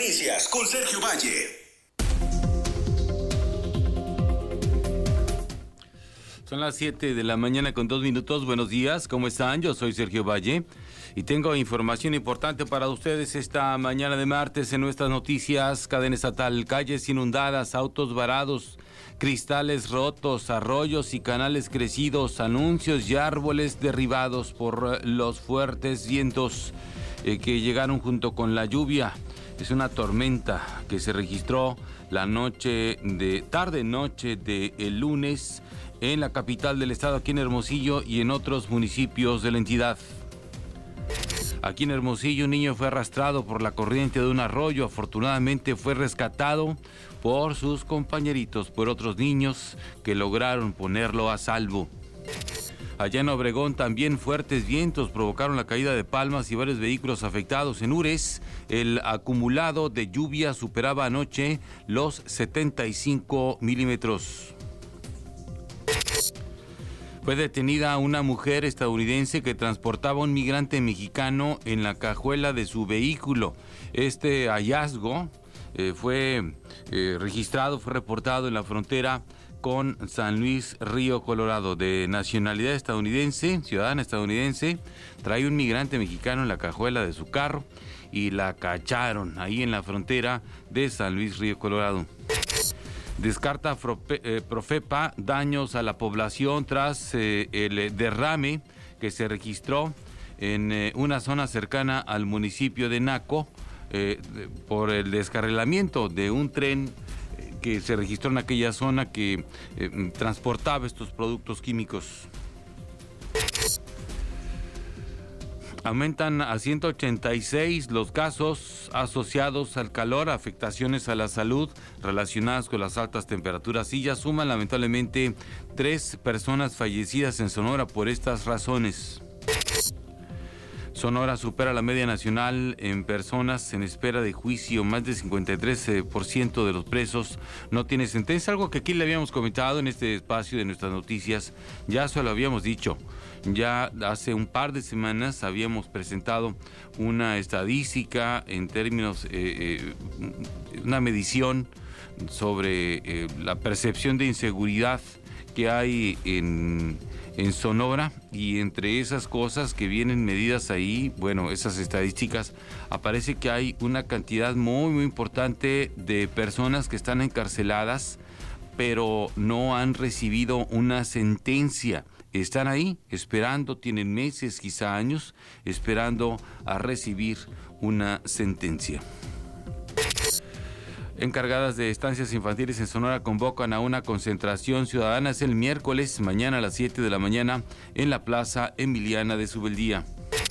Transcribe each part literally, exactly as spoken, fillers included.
Noticias con Sergio Valle. Son las siete de la mañana con dos minutos. Buenos días, ¿cómo están? Yo soy Sergio Valle y tengo información importante para ustedes esta mañana de martes en nuestras noticias. Cadena estatal, calles inundadas, autos varados, cristales rotos, arroyos y canales crecidos, anuncios y árboles derribados por los fuertes vientos eh, que llegaron junto con la lluvia. Es una tormenta que se registró la noche de tarde noche de el lunes en la capital del estado, aquí en Hermosillo y en otros municipios de la entidad. Aquí en Hermosillo un niño fue arrastrado por la corriente de un arroyo. Afortunadamente fue rescatado por sus compañeritos, por otros niños que lograron ponerlo a salvo. Allá en Obregón también fuertes vientos provocaron la caída de palmas y varios vehículos afectados. En Ures, el acumulado de lluvia superaba anoche los setenta y cinco milímetros. Fue detenida una mujer estadounidense que transportaba a un migrante mexicano en la cajuela de su vehículo. Este hallazgo eh, fue eh, registrado, fue reportado en la frontera con San Luis Río Colorado. De nacionalidad estadounidense, ciudadana estadounidense, trae un migrante mexicano en la cajuela de su carro y la cacharon ahí en la frontera de San Luis Río Colorado. Descarta Profepa daños a la población tras eh, el derrame que se registró en eh, una zona cercana al municipio de Naco eh, de, por el descarrilamiento de un tren eh, que se registró en aquella zona que eh, transportaba estos productos químicos. Aumentan a ciento ochenta y seis los casos asociados al calor, afectaciones a la salud relacionadas con las altas temperaturas y ya suman lamentablemente tres personas fallecidas en Sonora por estas razones. Sonora supera la media nacional en personas en espera de juicio. Más del cincuenta y tres por ciento de los presos no tiene sentencia, algo que aquí le habíamos comentado en este espacio de nuestras noticias. Ya se lo habíamos dicho. Ya hace un par de semanas habíamos presentado una estadística en términos, eh, eh, una medición sobre eh, la percepción de inseguridad que hay en, en Sonora, y entre esas cosas que vienen medidas ahí, bueno, esas estadísticas, aparece que hay una cantidad muy, muy importante de personas que están encarceladas, pero no han recibido una sentencia. Están ahí esperando, tienen meses, quizá años, esperando a recibir una sentencia. Encargadas de estancias infantiles en Sonora convocan a una concentración ciudadana. Es el miércoles, mañana a las siete de la mañana, en la Plaza Emiliana de Subeldía.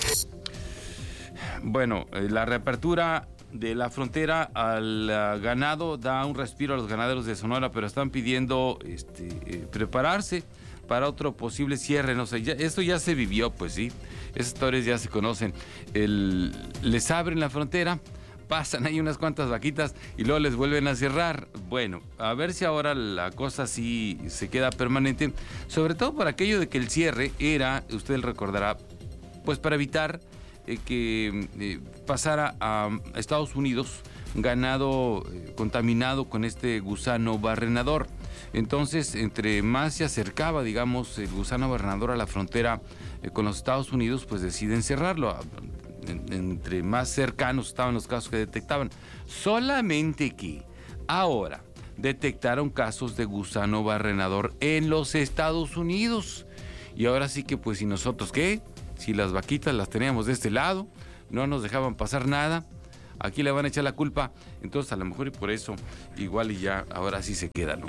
Bueno, la reapertura de la frontera al uh, ganado da un respiro a los ganaderos de Sonora, pero están pidiendo este, eh, prepararse para otro posible cierre. No sé, ya, esto ya se vivió, pues sí, esas historias ya se conocen. El, les abren la frontera, pasan ahí unas cuantas vaquitas y luego les vuelven a cerrar. Bueno, a ver si ahora la cosa sí se queda permanente, sobre todo por aquello de que el cierre era, usted recordará, pues para evitar eh, que eh, pasara a Estados Unidos ganado eh, contaminado con este gusano barrenador. Entonces, entre más se acercaba, digamos, el gusano barrenador a la frontera eh, con los Estados Unidos, pues deciden cerrarlo. En, entre más cercanos estaban los casos que detectaban. Solamente que ahora detectaron casos de gusano barrenador en los Estados Unidos. Y ahora sí que, pues, ¿y nosotros qué? Si las vaquitas las teníamos de este lado, no nos dejaban pasar nada, aquí le van a echar la culpa. Entonces, a lo mejor y por eso, igual y ya, ahora sí se queda, ¿no?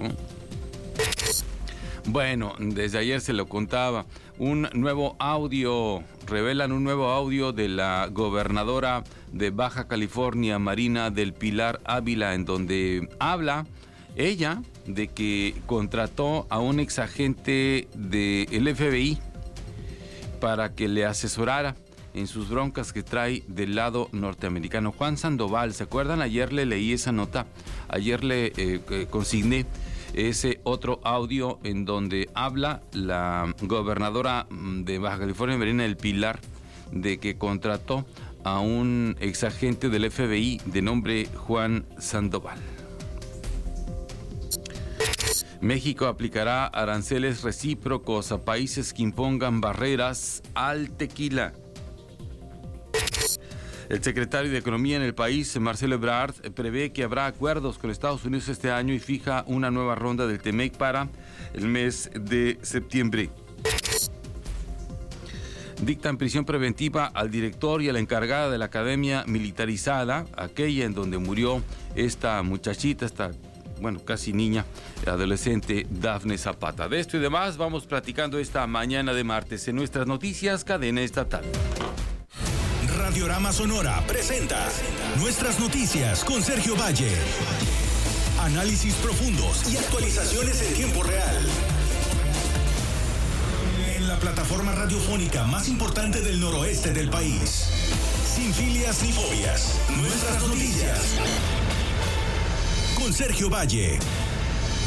Bueno, desde ayer se lo contaba, un nuevo audio, revelan un nuevo audio de la gobernadora de Baja California, Marina del Pilar Ávila, en donde habla ella de que contrató a un exagente del F B I para que le asesorara en sus broncas que trae del lado norteamericano. Juan Sandoval, ¿se acuerdan? Ayer le leí esa nota, ayer le eh, consigné ese otro audio en donde habla la gobernadora de Baja California, Marina del Pilar, de que contrató a un exagente del F B I de nombre Juan Sandoval. México aplicará aranceles recíprocos a países que impongan barreras al tequila. El secretario de Economía en el país, Marcelo Ebrard, prevé que habrá acuerdos con Estados Unidos este año y fija una nueva ronda del TEMEC para el mes de septiembre. Dictan prisión preventiva al director y a la encargada de la academia militarizada, aquella en donde murió esta muchachita, esta, bueno, casi niña, adolescente Dafne Zapata. De esto y demás vamos platicando esta mañana de martes en nuestras noticias Cadena Estatal. Radiorama Sonora presenta Nuestras Noticias con Sergio Valle. Análisis profundos y actualizaciones en tiempo real. En la plataforma radiofónica más importante del noroeste del país. Sin filias ni fobias. Nuestras Noticias. Con Sergio Valle.